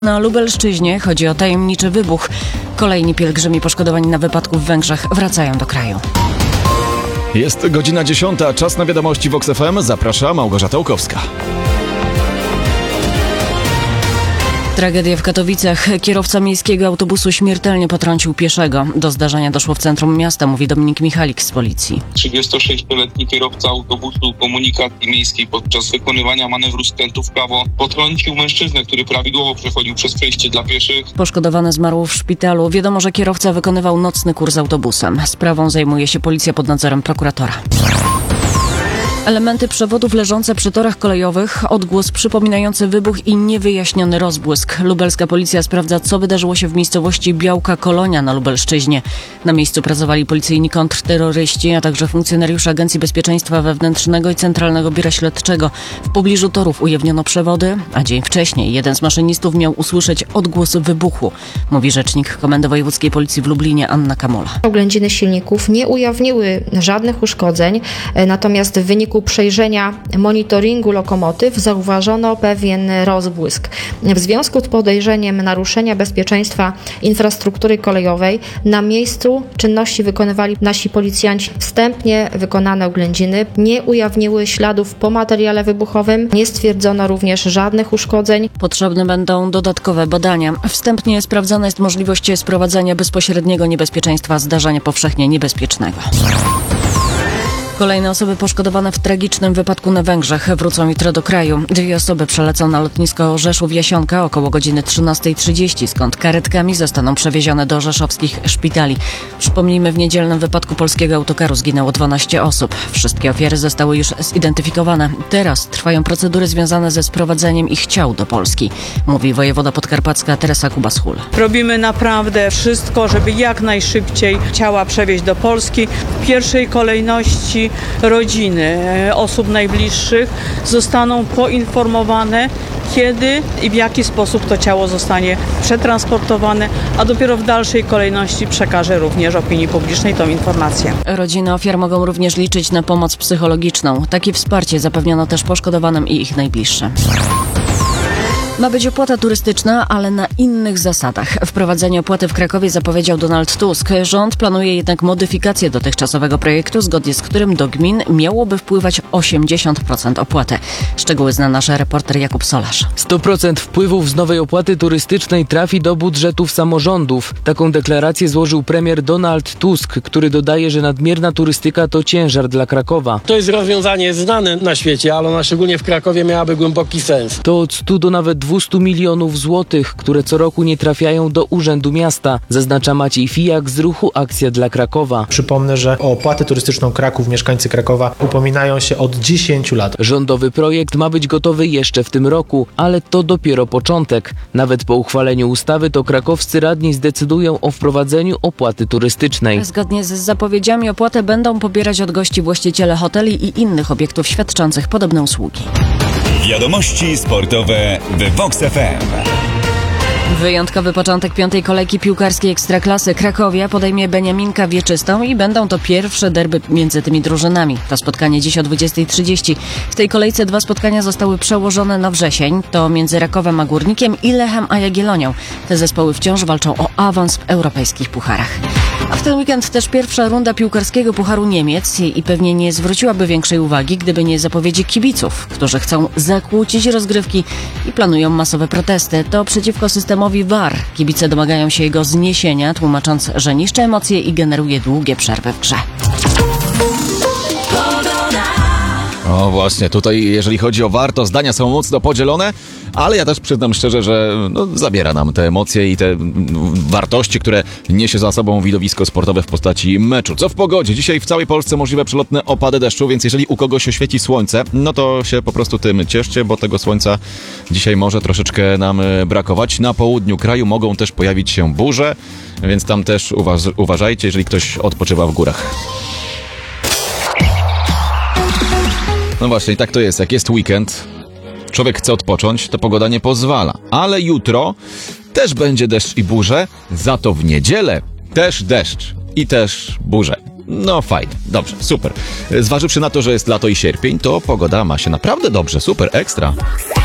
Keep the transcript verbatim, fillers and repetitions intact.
Na Lubelszczyźnie chodzi o tajemniczy wybuch. Kolejni pielgrzymi poszkodowani na wypadku w Węgrzech wracają do kraju. Jest godzina dziesiąta, czas na wiadomości Vox F M. Zaprasza Małgorzata Łukowska. Tragedia w Katowicach. Kierowca miejskiego autobusu śmiertelnie potrącił pieszego. Do zdarzenia doszło w centrum miasta, mówi Dominik Michalik z policji. trzydziestosześcioletni kierowca autobusu komunikacji miejskiej podczas wykonywania manewru skrętu w prawo potrącił mężczyznę, który prawidłowo przechodził przez przejście dla pieszych. Poszkodowany zmarł w szpitalu. Wiadomo, że kierowca wykonywał nocny kurs autobusem. Sprawą zajmuje się policja pod nadzorem prokuratora. Elementy przewodów leżące przy torach kolejowych, odgłos przypominający wybuch i niewyjaśniony rozbłysk. Lubelska policja sprawdza, co wydarzyło się w miejscowości Białka Kolonia na Lubelszczyźnie. Na miejscu pracowali policyjni kontrterroryści, a także funkcjonariusze Agencji Bezpieczeństwa Wewnętrznego i Centralnego Biura Śledczego. W pobliżu torów ujawniono przewody, a dzień wcześniej jeden z maszynistów miał usłyszeć odgłos wybuchu, mówi rzecznik Komendy Wojewódzkiej Policji w Lublinie Anna Kamola. Oględziny silników nie ujawniły żadnych uszkodzeń, natomiast w wyniku przejrzenia monitoringu lokomotyw zauważono pewien rozbłysk. W związku z podejrzeniem naruszenia bezpieczeństwa infrastruktury kolejowej na miejscu czynności wykonywali nasi policjanci. Wstępnie wykonane oględziny nie ujawniły śladów po materiale wybuchowym, nie stwierdzono również żadnych uszkodzeń. Potrzebne będą dodatkowe badania. Wstępnie sprawdzana jest możliwość sprowadzenia bezpośredniego niebezpieczeństwa zdarzenia powszechnie niebezpiecznego. Kolejne osoby poszkodowane w tragicznym wypadku na Węgrzech wrócą jutro do kraju. Dwie osoby przelecą na lotnisko Rzeszów-Jasionka około godziny trzynastej trzydzieści, skąd karetkami zostaną przewiezione do rzeszowskich szpitali. Przypomnijmy, w niedzielnym wypadku polskiego autokaru zginęło dwanaście osób. Wszystkie ofiary zostały już zidentyfikowane. Teraz trwają procedury związane ze sprowadzeniem ich ciał do Polski, mówi wojewoda podkarpacka Teresa Kuba-Schul. Robimy naprawdę wszystko, żeby jak najszybciej ciała przewieźć do Polski. W pierwszej kolejności rodziny osób najbliższych zostaną poinformowane, kiedy i w jaki sposób to ciało zostanie przetransportowane, a dopiero w dalszej kolejności przekaże również opinii publicznej tą informację. Rodziny ofiar mogą również liczyć na pomoc psychologiczną. Takie wsparcie zapewniono też poszkodowanym i ich najbliższym. Ma być opłata turystyczna, ale na innych zasadach. Wprowadzenie opłaty w Krakowie zapowiedział Donald Tusk. Rząd planuje jednak modyfikację dotychczasowego projektu, zgodnie z którym do gmin miałoby wpływać osiemdziesiąt procent opłaty. Szczegóły zna nasz reporter Jakub Solarz. sto procent wpływów z nowej opłaty turystycznej trafi do budżetów samorządów. Taką deklarację złożył premier Donald Tusk, który dodaje, że nadmierna turystyka to ciężar dla Krakowa. To jest rozwiązanie znane na świecie, ale ona szczególnie w Krakowie miałaby głęboki sens. To od stu do nawet dwieście milionów złotych, które co roku nie trafiają do Urzędu Miasta, zaznacza Maciej Fijak z ruchu Akcja dla Krakowa. Przypomnę, że o opłatę turystyczną Kraków mieszkańcy Krakowa upominają się od dziesięciu lat. Rządowy projekt ma być gotowy jeszcze w tym roku, ale to dopiero początek. Nawet po uchwaleniu ustawy to krakowscy radni zdecydują o wprowadzeniu opłaty turystycznej. Zgodnie z zapowiedziami opłatę będą pobierać od gości właściciele hoteli i innych obiektów świadczących podobne usługi. Wiadomości sportowe w Vox F M. Wyjątkowy początek piątej kolejki piłkarskiej Ekstraklasy. Krakowia podejmie Beniaminka Wieczystą i będą to pierwsze derby między tymi drużynami. To spotkanie dziś o dwudziestej trzydzieści. W tej kolejce dwa spotkania zostały przełożone na wrzesień. To między Rakowem a Górnikiem i Lechem a Jagiellonią. Te zespoły wciąż walczą o awans w europejskich pucharach. A w ten weekend też pierwsza runda piłkarskiego Pucharu Niemiec i pewnie nie zwróciłaby większej uwagi, gdyby nie zapowiedzi kibiców, którzy chcą zakłócić rozgrywki i planują masowe protesty. To przeciwko systemowi V A R. Kibice domagają się jego zniesienia, tłumacząc, że niszczy emocje i generuje długie przerwy w grze. O właśnie, tutaj jeżeli chodzi o V A R, to zdania są mocno podzielone, ale ja też przyznam szczerze, że no, zabiera nam te emocje i te wartości, które niesie za sobą widowisko sportowe w postaci meczu. Co w pogodzie? Dzisiaj w całej Polsce możliwe przelotne opady deszczu, więc jeżeli u kogoś oświeci słońce, no to się po prostu tym cieszcie, bo tego słońca dzisiaj może troszeczkę nam brakować. Na południu kraju mogą też pojawić się burze, więc tam też uważ- uważajcie, jeżeli ktoś odpoczywa w górach. No właśnie, tak to jest. Jak jest weekend, człowiek chce odpocząć, to pogoda nie pozwala. Ale jutro też będzie deszcz i burze, za to w niedzielę też deszcz i też burze. No fajnie, dobrze, super. Zważywszy na to, że jest lato i sierpień, to pogoda ma się naprawdę dobrze, super, ekstra.